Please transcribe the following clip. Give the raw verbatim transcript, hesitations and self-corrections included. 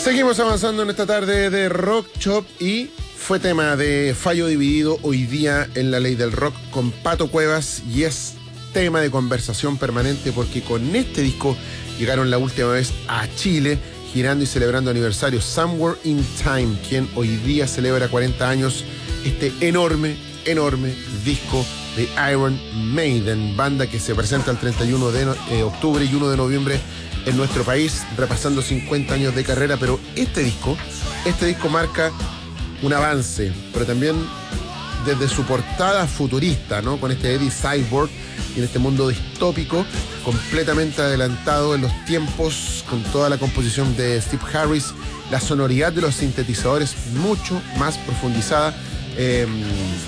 Seguimos avanzando en esta tarde de Rock Shop y fue tema de Fallo Dividido hoy día en La Ley del Rock con Pato Cuevas y es tema de conversación permanente porque con este disco llegaron la última vez a Chile girando y celebrando aniversario Somewhere in Time, quien hoy día celebra cuarenta años, este enorme, enorme disco de Iron Maiden, banda que se presenta el treinta y uno de octubre y uno de noviembre en nuestro país, repasando cincuenta años de carrera, pero este disco, este disco marca un avance, pero también desde su portada futurista, ¿no? Con este Eddie Cyborg y en este mundo distópico, completamente adelantado en los tiempos, con toda la composición de Steve Harris, la sonoridad de los sintetizadores mucho más profundizada. Eh,